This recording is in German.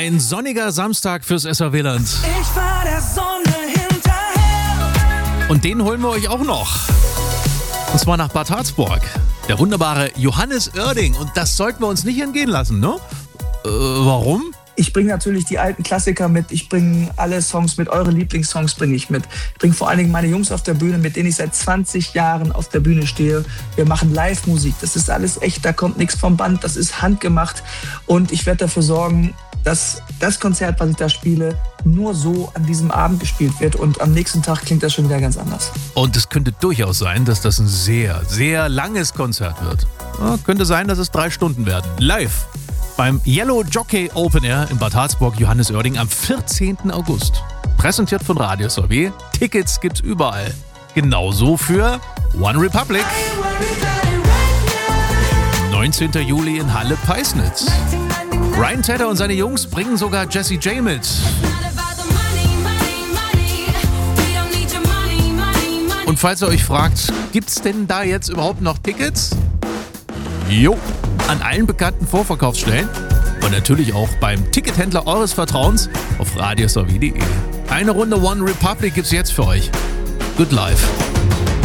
Ein sonniger Samstag fürs SRW-Land. Ich fahr der Sonne hinterher. Und den holen wir euch auch noch. Und zwar nach Bad Harzburg. Der wunderbare Johannes Oerding. Und das sollten wir uns nicht entgehen lassen, ne? Warum? Ich bringe natürlich die alten Klassiker mit. Ich bringe alle Songs mit. Eure Lieblingssongs bringe ich mit. Ich bringe vor allen Dingen meine Jungs auf der Bühne, mit denen ich seit 20 Jahren auf der Bühne stehe. Wir machen Live-Musik. Das ist alles echt. Da kommt nichts vom Band. Das ist handgemacht. Und ich werde dafür sorgen, dass das Konzert, was ich da spiele, nur so an diesem Abend gespielt wird. Und am nächsten Tag klingt das schon wieder ganz anders. Und es könnte durchaus sein, dass das ein sehr, sehr langes Konzert wird. Ja, könnte sein, dass es 3 Stunden werden. Live. Beim Yellow Jockey Open Air in Bad Harzburg, Johannes Oerding am 14. August. Präsentiert von Radio SRW. Tickets gibt's überall. Genauso für One Republic. 19. Juli in Halle Peisnitz. Ryan Tedder und seine Jungs bringen sogar Jessie J mit. Und falls ihr euch fragt, gibt's denn da jetzt überhaupt noch Tickets? Jo, an allen bekannten Vorverkaufsstellen und natürlich auch beim Tickethändler eures Vertrauens auf radiosrw.de. Eine Runde One Republic gibt's jetzt für euch. Good life.